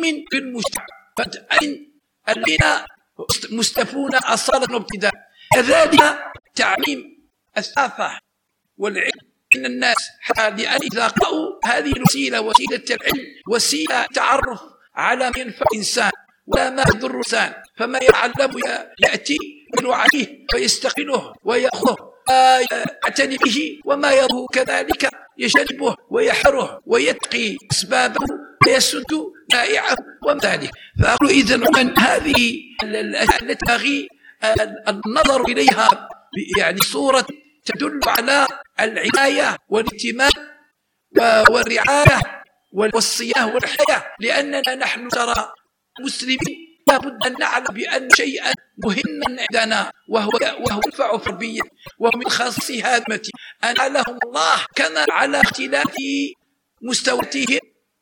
تعميم بالمجتمع، الذين مستفون أصالة وابتداء، كذلك تعميم الثقافة والعلم من الناس، لأن إذا قرأوا هذه الوسيلة، وسيلة العلم، وسيلة تعرف على ما ينفع الإنسان ولا ما يضر الإنسان، فما يعلم يأتي من عليه فيستقبله ويأخذه ويعتني به، وما يضره كذلك يجنبه ويحره ويتقي أسبابه ويسد بائعه وذلك. فأقول إذن من هذه التي تنبغي النظر إليها يعني صورة تدل على العناية والاهتمام والرعاية والصيانة والحياة، لأننا نحن ترى مسلمين لابد أن نعلم بأن شيئا مهما عندنا وهو ينفع فربيا، وهو من خاص هادمتي أن لهم الله كما على اختلاف مستوياتهم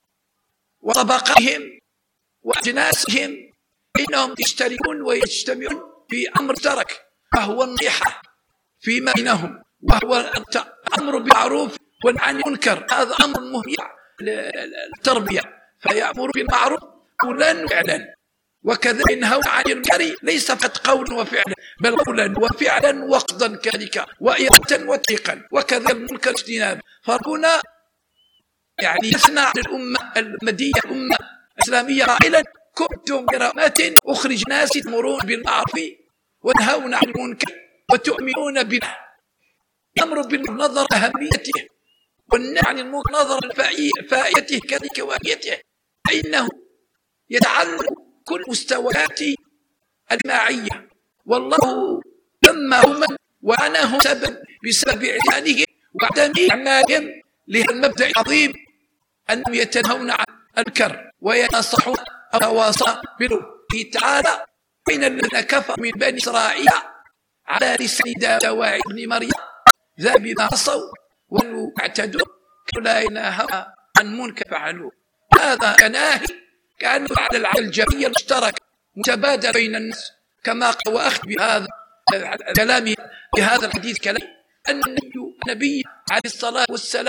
وطبقاتهم وأجناسهم، إنهم يشتركون ويجتمعون في أمر ترك، وهو النصيحة فيما بينهم، وهو الأمر بالمعروف والنهي عن المنكر. هذا أمر مهم للتربية، فيأمر بالمعروف قولا وفعلا، وكذا ينهون عن المنكر ليس فقط قولا وفعلا، بل قولا وفعلا وقضا كذلك وإرادة وتحقيقا، وكذا المنكر اجتنابا. فربنا يعني يثنى على الأمة المدية، الأمة الإسلامية قائلا: كنتم خير أمة أخرج ناس تأمرون بالمعروف وتنهون عن المنكر وتؤمنون بالله. الأمر بالنظر أهميته والنهي عن المنكر نظر فائدته كذلك وأهميته، فإنه يتعلق كل مستويات المعية، والله لما هم وأنهم بسبب عصيانهم وعدم إعمالهم لهذا المبدأ العظيم أنهم يتنهون عن المنكر وينصحون التواصي بالبر تعالى بين الذين كفروا من بني إسرائيل على لسان داود بن مريم ذا بما عصوا واعتدوا لا ينهى عن منكر فعلوه. هذا كناهي كأنه على العمل الجمعية المشترك متبادل بين الناس، كما قال وأخذ بهذا كلامي بهذا الحديث كلام أن النبي عليه الصلاة والسلام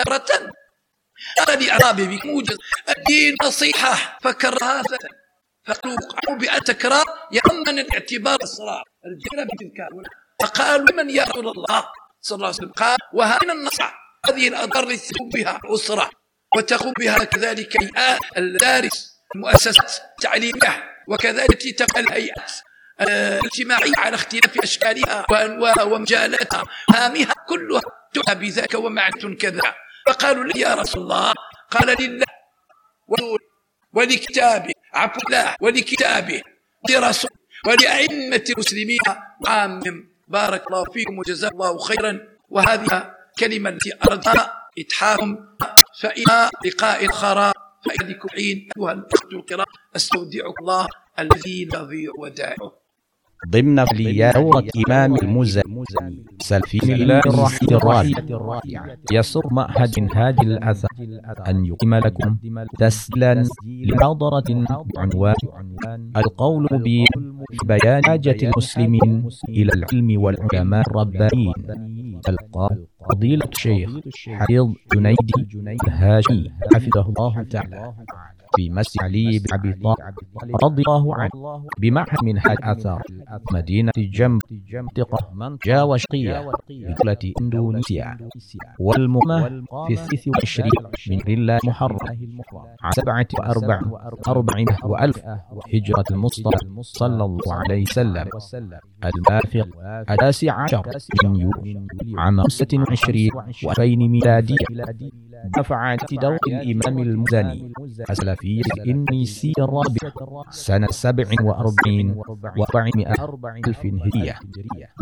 قال لأعرابي بموجز الدين نصيحة فكرها فقالوا بأن تكرار يأمن الاعتبار الصلاة الجنة بتذكار، فقالوا من يا رسول الله صلى الله عليه وسلم؟ قال وهذه النصيحة هذه الأضر تقوم بها أسرة وتقوم بها كذلك الدارس المؤسسات التعليمية، وكذلك تقوم الهيئات الاجتماعية على اختلاف أشكالها وأنواعها ومجالاتها هامها كلها تعنى بذلك ومعنى كذا. فقالوا لي يا رسول الله، قال لله ولكتابه عفو الله ولكتابه ولرسول ولأئمة المسلمين عامهم. بارك الله فيكم وجزاك الله خيرا. وهذه كلمة التي أردنا إتحاكم، فإلى لقاء آخر، فإليكم حين أيها الأخوة الكرام أستودعكم الله الذي لا يضيع ودائعه. ضمن فعاليات دورة إمام المزني سلفي الله الرحمن الرحيم، يسر معهد منهاج الأثر أن يقيم لكم تسجيلا لمحاضرة بعنوان القول المبين في بيان حاجة المسلمين إلى العلم والعلماء الربانيين. القائل فضيلة الشيخ حفيظ جنيدي الهاشمي حفظه الله تعالى في مسجد علي بن أبي طالب رضي الله عنه بمعهد منهاج أثر مدينة جنب منطقة جاوة شرقية بدولة إندونيسيا، والمقامة في 23 من الله محرم عام 47 وألف هجرة المصطفى صلى الله عليه وسلم، الموافق 19 من يوليو عام 25 و2000 ميلادية. دفعت دورة الإمام المزني السلفية الإندونيسية الرابعة سنة 47 و400 ألف هجرية.